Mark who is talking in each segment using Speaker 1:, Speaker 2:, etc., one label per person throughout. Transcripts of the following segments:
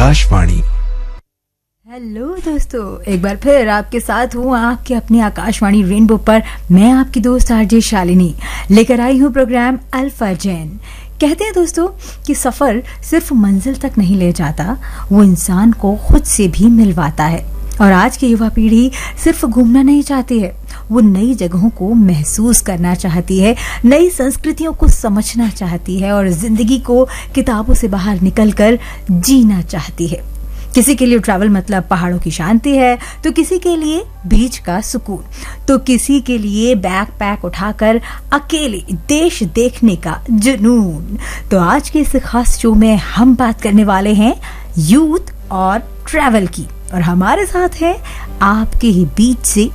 Speaker 1: Akashvani.
Speaker 2: Hello दोस्तों, एक बार फिर आपके साथ हूँ आपके अपनी आकाशवाणी रेनबो पर। मैं आपकी दोस्त आरजे शालिनी लेकर आई हूँ प्रोग्राम अल्फा जैन। कहते हैं दोस्तों कि सफर सिर्फ मंजिल तक नहीं ले जाता, वो इंसान को खुद से भी मिलवाता है। और आज की युवा पीढ़ी सिर्फ घूमना नहीं चाहती है, वो नई जगहों को महसूस करना चाहती है, नई संस्कृतियों को समझना चाहती है और जिंदगी को किताबों से बाहर निकलकर जीना चाहती है। किसी के लिए ट्रैवल मतलब पहाड़ों की शांति है, तो किसी के लिए बीच का सुकून, तो किसी के लिए बैग पैक उठाकर अकेले देश देखने का जुनून। तो आज के इस खास शो में हम बात करने वाले हैं यूथ और ट्रैवल की, और हमारे साथ है आपके ही बीच से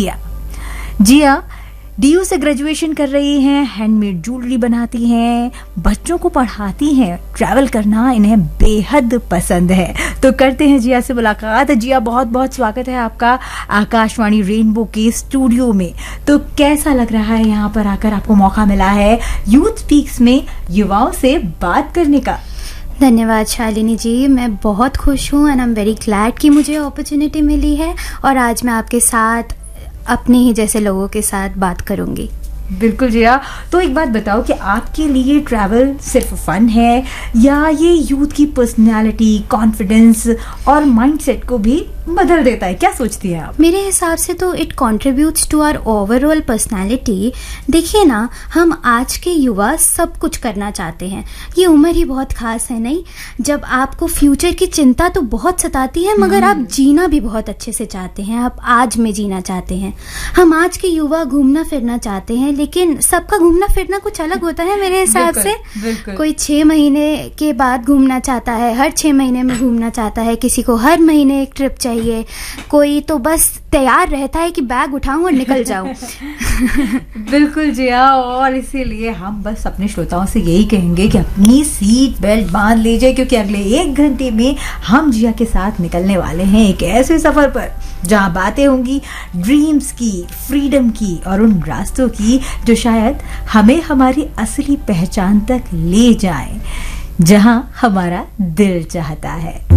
Speaker 2: जिया डीयू से ग्रेजुएशन कर रही हैं, हैंडमेड ज्वेलरी बनाती हैं, बच्चों को पढ़ाती हैं, ट्रैवल करना इन्हें बेहद पसंद है। तो करते हैं जिया से मुलाकात। जिया, बहुत बहुत स्वागत है आपका आकाशवाणी रेनबो के स्टूडियो में। तो कैसा लग रहा है यहाँ पर आकर? आपको मौका मिला है यूथ स्पीक्स में युवाओं से बात करने का।
Speaker 3: धन्यवाद शालिनी जी, मैं बहुत खुश हूँ and I am very glad कि मुझे अपॉर्चुनिटी मिली है और आज मैं आपके साथ अपने ही जैसे लोगों के साथ बात करूंगी।
Speaker 2: बिल्कुल जिया, तो एक बात बताओ कि आपके लिए ट्रैवल सिर्फ फन है या ये यूथ की पर्सनालिटी, कॉन्फिडेंस और माइंडसेट को भी बदल देता है? क्या सोचती है आप?
Speaker 3: मेरे हिसाब से तो it contributes to our overall personality. देखिए ना, हम आज के युवा सब कुछ करना चाहते हैं। ये उम्र ही बहुत खास है नहीं, जब आपको फ्यूचर की चिंता तो बहुत सताती है, मगर आप जीना भी बहुत अच्छे से चाहते हैं, आप आज में जीना चाहते हैं। हम आज के युवा घूमना फिरना चाहते हैं, लेकिन सबका घूमना फिरना कुछ अलग होता है मेरे हिसाब से। कोई 6 महीने के बाद घूमना चाहता है, हर 6 महीने में घूमना चाहता है, किसी को हर महीने एक ट्रिप चाहिए, कोई तो बस तैयार रहता है कि बैग उठाऊं और निकल जाऊं।
Speaker 2: बिल्कुल जिया, और इसीलिए हम बस अपने श्रोताओं से यही कहेंगे कि अपनी सीट बेल्ट बांध लीजिए, क्योंकि अगले 1 घंटे में हम जिया के साथ निकलने वाले हैं एक ऐसे सफर पर जहां बातें होंगी ड्रीम्स की, फ्रीडम की और उन रास्तों की जो शायद हमें हमारी असली पहचान तक ले जाएं, जहां हमारा दिल चाहता है।